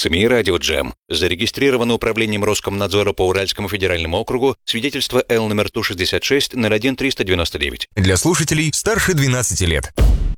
СМИ «Радио Джем». Зарегистрировано управлением Роскомнадзора по Уральскому федеральному округу свидетельство Л номер Ту-66 01-399. Для слушателей старше 12 лет.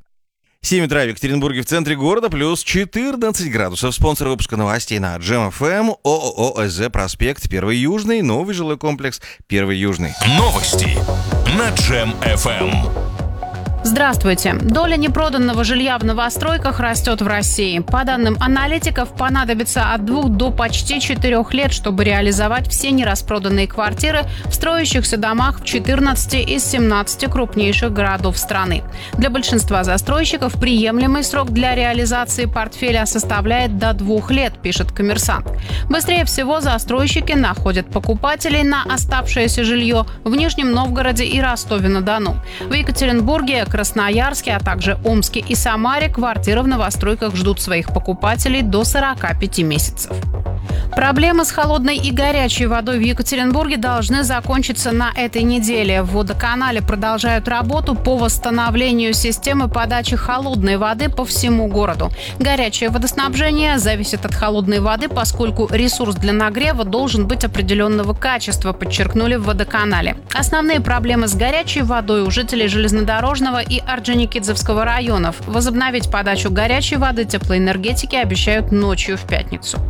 7 утра в Екатеринбурге, в центре города, плюс 14 градусов. Спонсор выпуска новостей на Джем ФМ, ООО СЗ Проспект, Первый Южный, новый жилой комплекс Первый Южный. Новости на Джем ФМ. Здравствуйте. Доля непроданного жилья в новостройках растет в России. По данным аналитиков, понадобится от 2 до почти 4 лет, чтобы реализовать все нераспроданные квартиры в строящихся домах в 14 из 17 крупнейших городов страны. Для большинства застройщиков приемлемый срок для реализации портфеля составляет до 2 лет, пишет «Коммерсант». Быстрее всего застройщики находят покупателей на оставшееся жилье в Нижнем Новгороде и Ростове-на-Дону. В Екатеринбурге, Красноярске, а также Омске и Самаре квартиры в новостройках ждут своих покупателей до 45 месяцев. Проблемы с холодной и горячей водой в Екатеринбурге должны закончиться на этой неделе. В водоканале продолжают работу по восстановлению системы подачи холодной воды по всему городу. Горячее водоснабжение зависит от холодной воды, поскольку ресурс для нагрева должен быть определенного качества, подчеркнули в водоканале. Основные проблемы с горячей водой у жителей Железнодорожного и Орджоникидзевского районов. Возобновить подачу горячей воды теплоэнергетики обещают ночью в пятницу.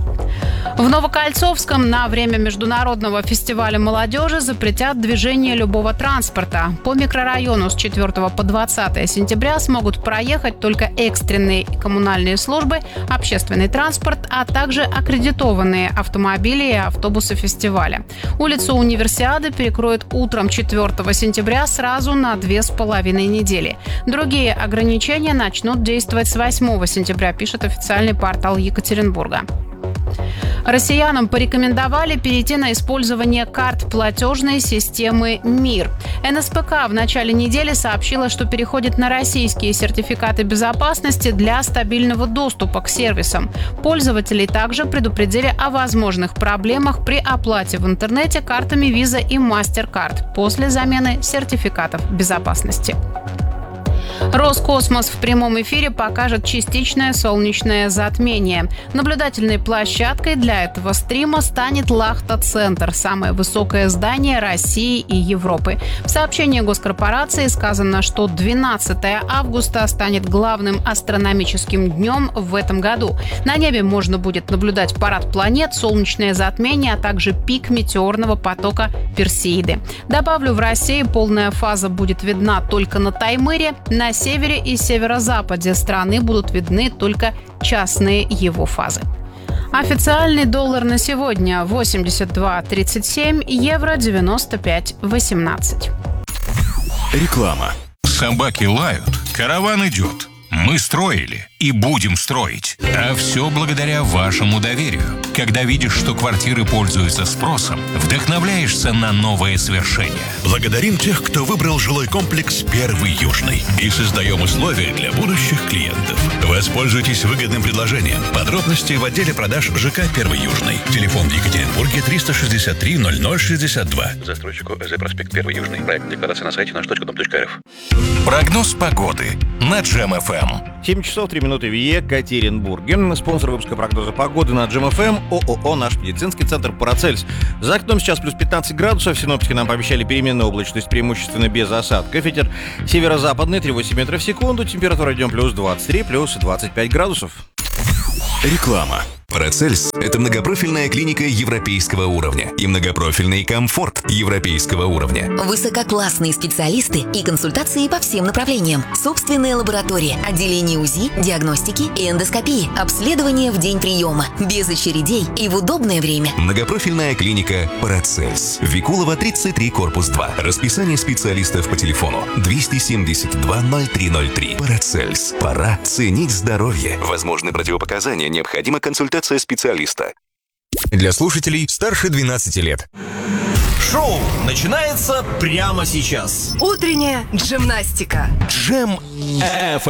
В Новокольцовском на время международного фестиваля молодежи запретят движение любого транспорта. По микрорайону с 4 по 20 сентября смогут проехать только экстренные и коммунальные службы, общественный транспорт, а также аккредитованные автомобили и автобусы фестиваля. Улицу Универсиады перекроют утром 4 сентября сразу на 2,5 недели. Другие ограничения начнут действовать с 8 сентября, пишет официальный портал Екатеринбурга. Россиянам порекомендовали перейти на использование карт платежной системы МИР. НСПК в начале недели сообщила, что переходит на российские сертификаты безопасности для стабильного доступа к сервисам. Пользователей также предупредили о возможных проблемах при оплате в интернете картами Visa и MasterCard после замены сертификатов безопасности. Роскосмос в прямом эфире покажет частичное солнечное затмение. Наблюдательной площадкой для этого стрима станет Лахта-центр, самое высокое здание России и Европы. В сообщении госкорпорации сказано, что 12 августа станет главным астрономическим днем в этом году. На небе можно будет наблюдать парад планет, солнечное затмение, а также пик метеорного потока Персеиды. Добавлю, в России полная фаза будет видна только на Таймыре. На севере и северо-западе страны будут видны только частные его фазы. Официальный доллар на сегодня 82.37, евро 95.18. Реклама. Собаки лают, караван идет. Мы строили и будем строить. А все благодаря вашему доверию. Когда видишь, что квартиры пользуются спросом, вдохновляешься на новые свершения. Благодарим тех, кто выбрал жилой комплекс «Первый Южный». И создаем условия для будущих клиентов. Воспользуйтесь выгодным предложением. Подробности в отделе продаж ЖК «Первый Южный». Телефон в Екатеринбурге 363 0062. Застройщику СЗ Проспект Первый Южный. Проект декларации на сайте наш.дом.рф. Прогноз погоды на Джем ФМ. 7 часов 3 минуты в Екатеринбурге. Спонсор выпуска прогноза погоды на Джем ФМ, ООО «Наш медицинский центр Парацельс». За окном сейчас плюс 15 градусов. Синоптики нам пообещали переменную облачность, преимущественно без осадков. Ветер северо-западный 3,8 метров в секунду. Температура днем плюс 23, плюс 25 градусов. Реклама. Парацельс – это многопрофильная клиника европейского уровня и многопрофильный комфорт европейского уровня. Высококлассные специалисты и консультации по всем направлениям. Собственная лаборатория, отделение УЗИ, диагностики и эндоскопии, обследование в день приема, без очередей и в удобное время. Многопрофильная клиника Парацельс. Викулова, 33, корпус 2. Расписание специалистов по телефону 272 0303. Парацельс. Пора ценить здоровье. Возможны противопоказания, необходима консультация специалиста. Для слушателей старше 12 лет. Шоу начинается прямо сейчас. Утренняя джимнастика. Джем ФМ.